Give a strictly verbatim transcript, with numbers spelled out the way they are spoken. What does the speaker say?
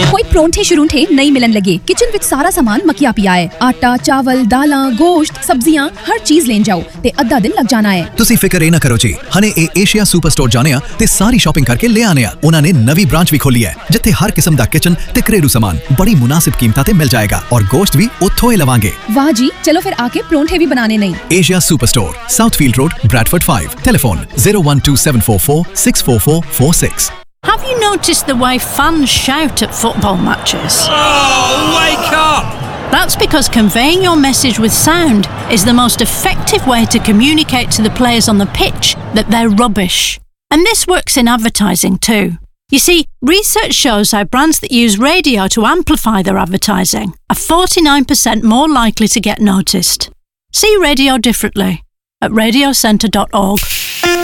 कोई परौंठे शुरूंठे नहीं मिलन लगे। किचन विच सारा सामान मकिया पिया है। आटा, चावल, दालां, गोश्त, सब्जियां हर चीज लेन जाओ ते अद्धा दिन लग जाना है। तुसी फिकर ए ना करो जी, हने ए एशिया सुपर स्टोर जाने आ ते सारी शॉपिंग करके ले आने आ। उन्हां ने नवी ब्रांच भी खोली है जिथे हर किस्म दा किचन ते घरेलू सामान बड़ी मुनासिब कीमतां ते मिल जाएगा और गोश्त भी उत्थों ही लवांगे। वाह जी, चलो फिर आके परौंठे भी बनाने नहीं। Asia super store, साउथफील्ड road, Bradford five. Telephone zero one two seven four four six four four four six. Have you noticed the way fans shout at football matches? Oh, wake up! That's because conveying your message with sound is the most effective way to communicate to the players on the pitch that they're rubbish. And this works in advertising too. You see, research shows how brands that use radio to amplify their advertising are forty-nine percent more likely to get noticed. See radio differently at radio centre dot org.